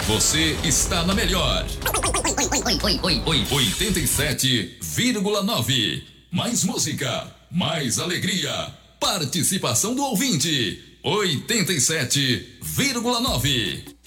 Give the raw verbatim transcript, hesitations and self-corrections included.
Você está na melhor. oitenta e sete vírgula nove. Mais música, mais alegria. Participação do ouvinte. oitenta e sete vírgula nove.